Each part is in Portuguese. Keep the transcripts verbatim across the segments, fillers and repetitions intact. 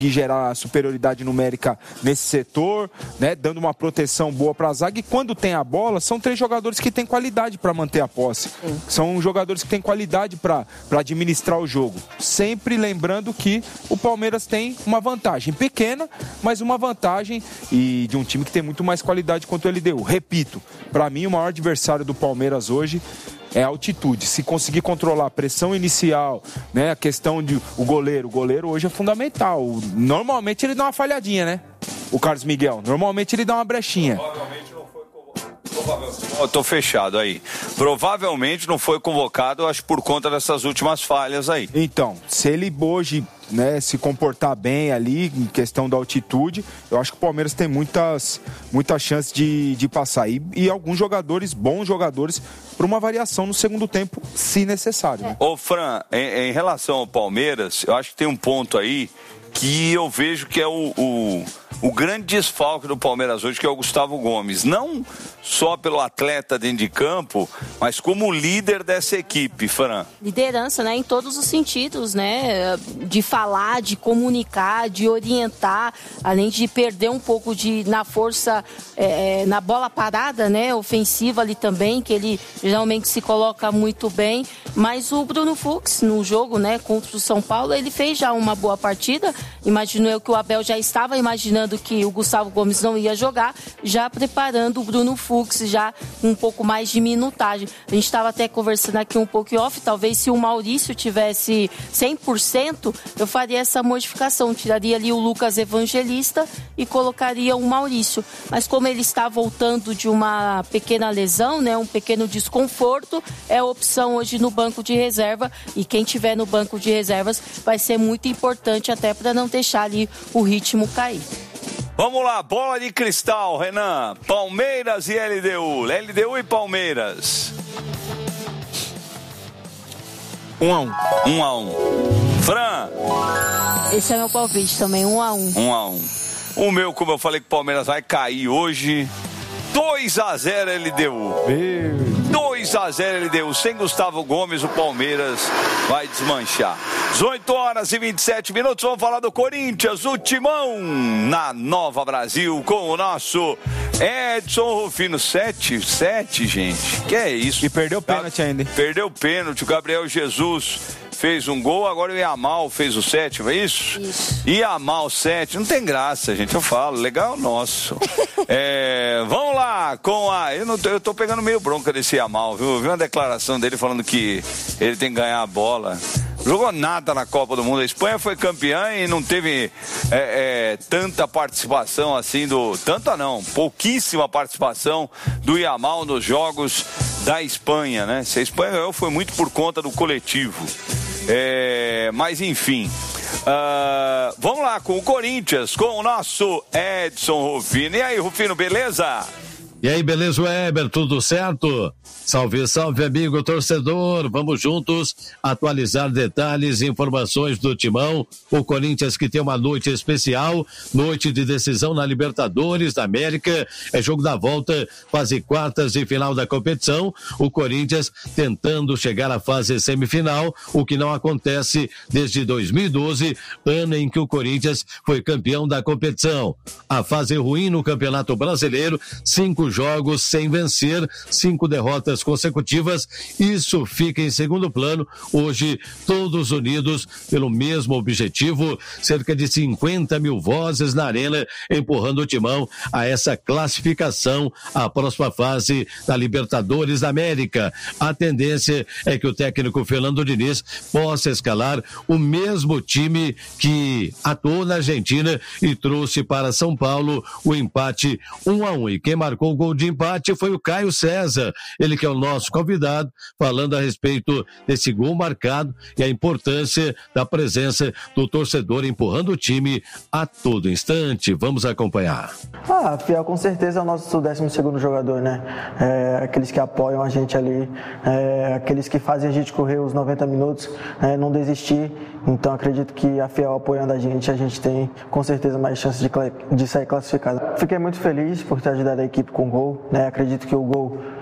gerar superioridade numérica nesse setor, né, dando uma proteção boa para a zaga, e quando tem a bola, são três jogadores que têm qualidade para manter a posse. Sim. São jogadores que têm qualidade para administrar o jogo. Sempre lembrando que o Palmeiras tem uma vantagem pequena, mas uma vantagem e de um time que tem muito mais qualidade quanto o L D U. Repito, para mim o maior adversário do Palmeiras hoje é a altitude. Se conseguir controlar a pressão inicial, né, a questão de o goleiro, o goleiro hoje é fundamental. Normalmente ele dá uma falhadinha, né? O Carlos Miguel, normalmente ele dá uma brechinha. Provavelmente não foi convocado. Eu tô fechado aí. Provavelmente não foi convocado, acho, por conta dessas últimas falhas aí. Então, se ele hoje, né, se comportar bem ali, em questão da altitude, eu acho que o Palmeiras tem muitas, muitas chances de, de passar. E, e alguns jogadores, bons jogadores, para uma variação no segundo tempo, se necessário. Né? Ô, Fran, em, em relação ao Palmeiras, eu acho que tem um ponto aí que eu vejo que é o, o, o grande desfalque do Palmeiras hoje, que é o Gustavo Gomes. Não só pelo atleta dentro de campo, mas como líder dessa equipe, Fran. Liderança, né? Em todos os sentidos, né? De falar, de comunicar, de orientar, além de perder um pouco de, na força, é, na bola parada, né? Ofensiva ali também, que ele geralmente se coloca muito bem. Mas o Bruno Fux, no jogo, né? Contra o São Paulo, ele fez já uma boa partida. Imagino eu que o Abel já estava imaginando que o Gustavo Gomes não ia jogar, já preparando o Bruno Fux, já com um pouco mais de minutagem. A gente estava até conversando aqui um pouco off, talvez se o Maurício tivesse cem por cento, eu faria essa modificação, tiraria ali o Lucas Evangelista e colocaria o Maurício. Mas como ele está voltando de uma pequena lesão, né, um pequeno desconforto, é a opção hoje no banco de reserva, e quem tiver no banco de reservas vai ser muito importante até para não deixar ali o ritmo cair. Vamos lá, bola de cristal, Renan. Palmeiras e L D U. L D U e Palmeiras. Um a um. Um a um. Fran. Esse é meu palpite também, um a um. Um a um. O meu, como eu falei, que o Palmeiras vai cair hoje. dois a zero L D U. dois a zero L D U. Sem Gustavo Gomes, o Palmeiras vai desmanchar. dezoito horas e vinte e sete minutos. Vamos falar do Corinthians, o Timão na Nova Brasil, com o nosso Edson Rufino. sete, sete, gente. Que é isso? E perdeu o pênalti ainda. Perdeu o pênalti. O Gabriel Jesus fez um gol, agora o Yamal fez o sétimo, é isso? Isso. Yamal sete, não tem graça, gente, eu falo, legal nosso. é, vamos lá, com a... Eu, não, eu tô pegando meio bronca desse Yamal, viu? Eu vi uma declaração dele falando que ele tem que ganhar a bola. Jogou nada na Copa do Mundo. A Espanha foi campeã e não teve é, é, tanta participação assim do... Tanta não, pouquíssima participação do Yamal nos jogos da Espanha, né? Se a Espanha ganhou foi muito por conta do coletivo. É, mas enfim, uh, vamos lá com o Corinthians, com o nosso Edson Rufino. E aí, Rufino, beleza? E aí, beleza, Weber, tudo certo? Salve, salve, amigo torcedor. Vamos juntos atualizar detalhes e informações do Timão. O Corinthians que tem uma noite especial, noite de decisão na Libertadores da América. É jogo da volta, fase quartas e final da competição. O Corinthians tentando chegar à fase semifinal, o que não acontece desde dois mil e doze, ano em que o Corinthians foi campeão da competição. A fase ruim no Campeonato Brasileiro, cinco jogos sem vencer, cinco derrotas consecutivas, isso fica em segundo plano. Hoje, todos unidos pelo mesmo objetivo, cerca de cinquenta mil vozes na arena, empurrando o Timão a essa classificação à próxima fase da Libertadores da América. A tendência é que o técnico Fernando Diniz possa escalar o mesmo time que atuou na Argentina e trouxe para São Paulo o empate um a um. E quem marcou o gol de empate foi o Caio César, ele que é o nosso convidado, falando a respeito desse gol marcado e a importância da presença do torcedor empurrando o time a todo instante. Vamos acompanhar. Ah, Fiel com certeza é o nosso décimo segundo jogador, né? É, aqueles que apoiam a gente ali, é, aqueles que fazem a gente correr os noventa minutos, é, não desistir. Então acredito que a Fiel apoiando a gente, a gente tem com certeza mais chances de, de sair classificado. Fiquei muito feliz por ter ajudado a equipe com o gol, né? Acredito que o gol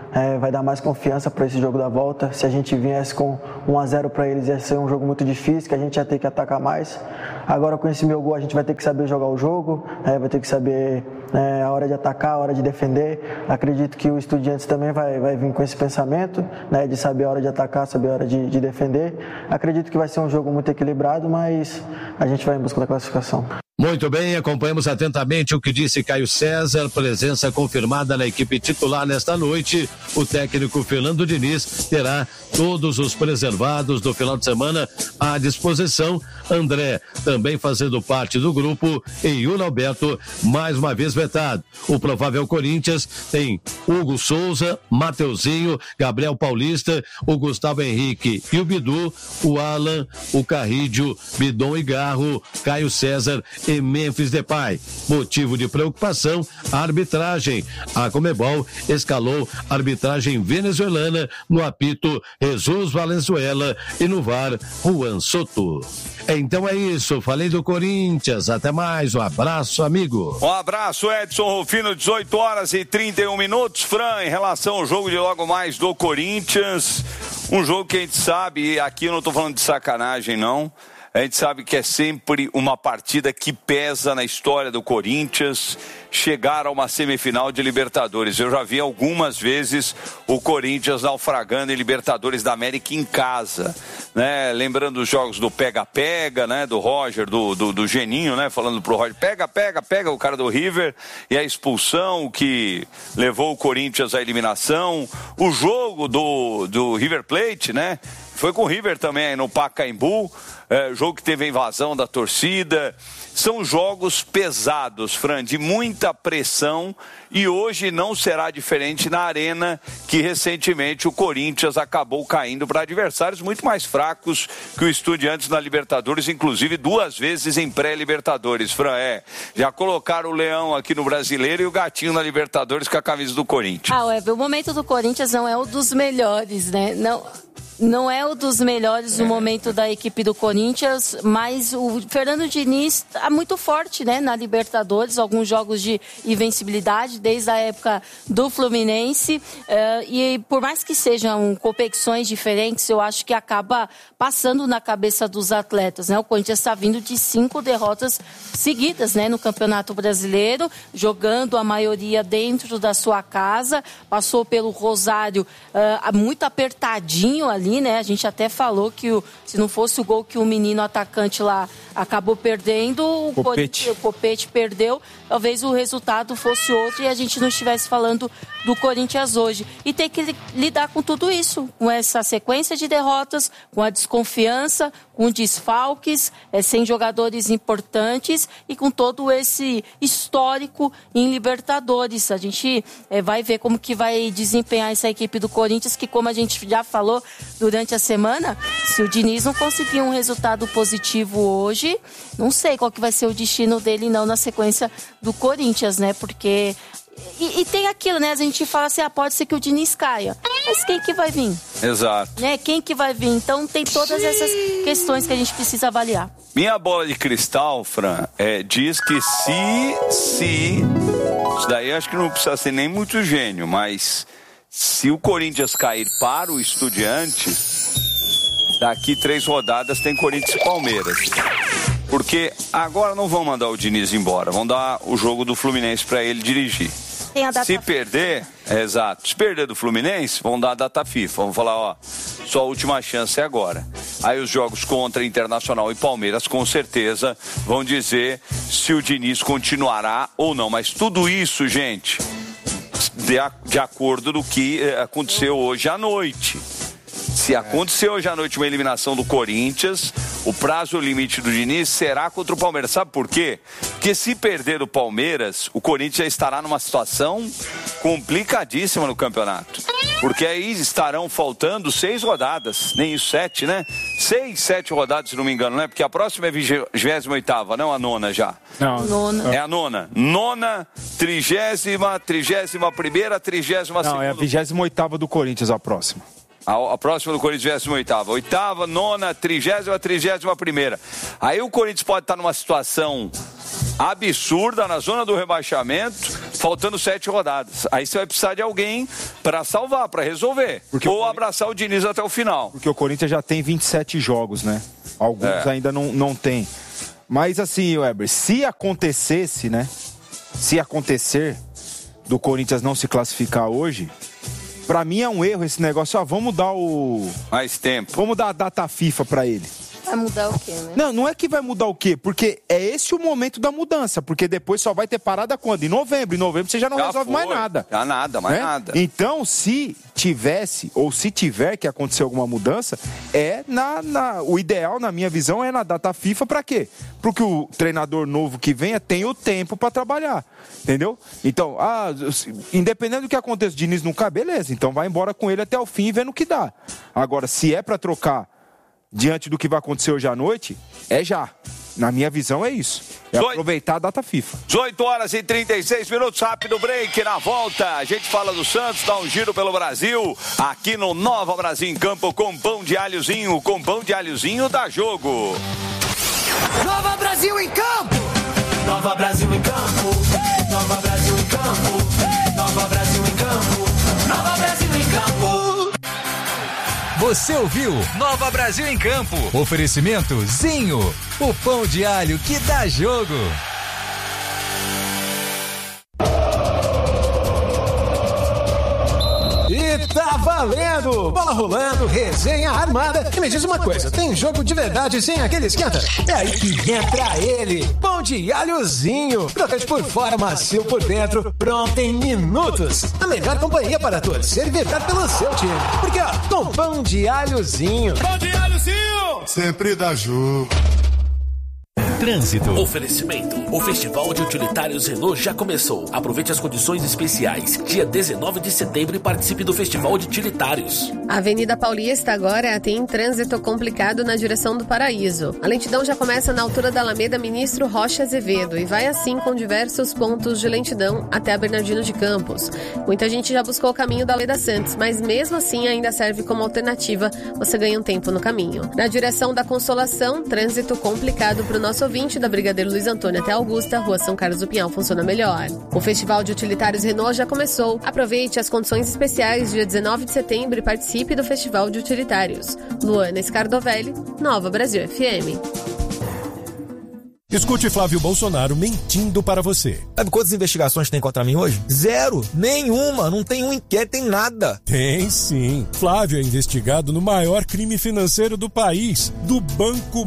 é, vai dar mais confiança para esse jogo da volta. Se a gente viesse com um a zero para eles, ia ser um jogo muito difícil, que a gente ia ter que atacar mais. Agora, com esse meu gol, a gente vai ter que saber jogar o jogo, é, vai ter que saber é, a hora de atacar, a hora de defender. Acredito que o Estudiantes também vai, vai vir com esse pensamento, né, de saber a hora de atacar, saber a hora de, de defender. Acredito que vai ser um jogo muito equilibrado, mas a gente vai em busca da classificação. Muito bem, acompanhamos atentamente o que disse Caio César, presença confirmada na equipe titular nesta noite. O técnico Fernando Diniz terá todos os preservados do final de semana à disposição. André também fazendo parte do grupo e Yuri Alberto mais uma vez vetado. O provável Corinthians tem Hugo Souza, Mateuzinho, Gabriel Paulista, o Gustavo Henrique e o Bidu, o Alan, o Carrídio, Bidon e Garro, Caio César e Memphis Depay. Motivo de preocupação, a arbitragem. A Conmebol escalou a arbitragem venezuelana no apito Jesus Valenzuela e no V A R Juan Soto. Então é isso, falei do Corinthians, até mais, um abraço, amigo. Um abraço, Edson Rufino, dezoito horas e trinta e um minutos. Fran, em relação ao jogo de logo mais do Corinthians, um jogo que a gente sabe, e aqui eu não estou falando de sacanagem não, a gente sabe que é sempre uma partida que pesa na história do Corinthians chegar a uma semifinal de Libertadores. Eu já vi algumas vezes o Corinthians naufragando em Libertadores da América em casa, né? Lembrando os jogos do pega-pega, né? Do Roger, do, do, do Geninho, né? Falando pro Roger, pega, pega, pega o cara do River, e a expulsão que levou o Corinthians à eliminação. O jogo do, do River Plate, né? Foi com o River também no Pacaembu, é, jogo que teve a invasão da torcida. São jogos pesados, Fran, de muita pressão, e hoje não será diferente na Arena, que recentemente o Corinthians acabou caindo para adversários muito mais fracos que o Estudiantes na Libertadores, inclusive duas vezes em pré-Libertadores. Fran, é, já colocaram o Leão aqui no Brasileiro e o Gatinho na Libertadores com a camisa do Corinthians. Ah, Web, o momento do Corinthians não é o dos melhores, né? Não... Não é o dos melhores no momento da equipe do Corinthians, mas o Fernando Diniz está muito forte, né, na Libertadores, alguns jogos de invencibilidade desde a época do Fluminense, uh, e por mais que sejam competições diferentes, eu acho que acaba passando na cabeça dos atletas, né? O Corinthians está vindo de cinco derrotas seguidas, né, no Campeonato Brasileiro, jogando a maioria dentro da sua casa, passou pelo Rosário uh, muito apertadinho ali, né? A gente até falou que o, se não fosse o gol que o menino atacante lá acabou perdendo, o Copete. o Copete perdeu, talvez o resultado fosse outro e a gente não estivesse falando do Corinthians hoje. E tem que lidar com tudo isso, com essa sequência de derrotas, com a desconfiança, com desfalques, é, sem jogadores importantes e com todo esse histórico em Libertadores. A gente é, vai ver como que vai desempenhar essa equipe do Corinthians, que, como a gente já falou durante a semana, se o Diniz não conseguir um resultado positivo hoje, não sei qual que vai ser o destino dele não na sequência do Corinthians, né? Porque... E, e tem aquilo, né? A gente fala assim, ah, pode ser que o Diniz caia. Mas quem que vai vir? Exato. Né? Quem que vai vir? Então tem todas essas questões que a gente precisa avaliar. Minha bola de cristal, Fran, é, diz que se, se... Isso daí eu acho que não precisa ser nem muito gênio, mas se o Corinthians cair para o Estudiantes, daqui três rodadas tem Corinthians e Palmeiras. Porque agora não vão mandar o Diniz embora, vão dar o jogo do Fluminense para ele dirigir. Tem a data Se perder, é, exato, se perder do Fluminense, vão dar a data FIFA, vão falar, ó, sua última chance é agora. Aí os jogos contra Internacional e Palmeiras, com certeza, vão dizer se o Diniz continuará ou não. Mas tudo isso, gente, de, a, de acordo do que eh, aconteceu hoje à noite. Se acontecer hoje à noite uma eliminação do Corinthians, o prazo limite do Diniz será contra o Palmeiras. Sabe por quê? Porque se perder do Palmeiras, o Corinthians já estará numa situação complicadíssima no campeonato. Porque aí estarão faltando seis rodadas, nem isso, sete, né? Seis, sete rodadas, se não me engano, né? Porque a próxima é a vigésima oitava, não a nona já. Não. Nona. É a nona. Nona, trigésima, trigésima primeira, trigésima segunda. Não, é a vigésima oitava do Corinthians a próxima. A, a próxima do Corinthians, vigésima oitava. Oitava, nona, trigésima, trigésima primeira. Aí o Corinthians pode estar numa situação absurda na zona do rebaixamento, faltando sete rodadas. Aí você vai precisar de alguém para salvar, para resolver. Porque ou abraçar o Diniz até o final. Porque o Corinthians já tem vinte e sete jogos, né? Alguns é. ainda não, não tem. Mas assim, Weber, se acontecesse, né? Se acontecer do Corinthians não se classificar hoje, pra mim é um erro esse negócio. Ah, vamos dar o... Mais tempo. Vamos dar a data FIFA pra ele. Vai mudar o quê, né? Não, não é que vai mudar o quê? Porque é esse o momento da mudança. Porque depois só vai ter parada quando? Em novembro. Em novembro você já não já resolve foi. mais nada. Já nada, mais né? nada. Então, se tivesse, ou se tiver que acontecer alguma mudança, é na, na... O ideal, na minha visão, é na data FIFA pra quê? Porque o treinador novo que venha tenha o tempo pra trabalhar. Entendeu? Então, ah, independente do que aconteça, o Diniz não cai, beleza. Então vai embora com ele até o fim e vendo o que dá. Agora, se é pra trocar diante do que vai acontecer hoje à noite, é já. Na minha visão é isso. É aproveitar a data FIFA. dezoito horas e trinta e seis minutos, rápido break. Na volta, a gente fala do Santos, dá um giro pelo Brasil. Aqui no Nova Brasil em Campo, com pão de alhozinho. Com pão de alhozinho dá jogo. Nova Brasil em Campo! Nova Brasil em Campo! Nova Brasil em Campo! Nova Brasil em Campo! Nova Brasil em Campo! Você ouviu Nova Brasil em Campo. Oferecimento Zinho, o pão de alho que dá jogo. E tá valendo! Bola rolando, resenha armada. E me diz uma coisa, tem jogo de verdade sem aquele esquenta? É aí que entra ele, pão de alhozinho. Crocante por fora, macio por dentro, pronto em minutos. A melhor companhia para torcer e vibrar pelo seu time. Porque ó, com pão de alhozinho. Pão de alhozinho! Sempre dá jogo. Trânsito. Oferecimento. O Festival de Utilitários Renault já começou. Aproveite as condições especiais. Dia dezenove de setembro e participe do Festival de Utilitários. A Avenida Paulista agora tem trânsito complicado na direção do Paraíso. A lentidão já começa na altura da Alameda Ministro Rocha Azevedo e vai assim com diversos pontos de lentidão até a Bernardino de Campos. Muita gente já buscou o caminho da Leda Santos, mas mesmo assim ainda serve como alternativa. Você ganha um tempo no caminho. Na direção da Consolação, trânsito complicado para o nosso vinte da Brigadeiro Luiz Antônio até Augusta, Rua São Carlos do Pinhal funciona melhor. O Festival de Utilitários Renault já começou. Aproveite as condições especiais dia dezenove de setembro e participe do Festival de Utilitários. Luana Scardovelli, Nova Brasil F M. Escute Flávio Bolsonaro mentindo para você. Sabe quantas investigações tem contra mim hoje? Zero. Nenhuma. Não tem um inquérito, tem nada. Tem sim. Flávio é investigado no maior crime financeiro do país, do Banco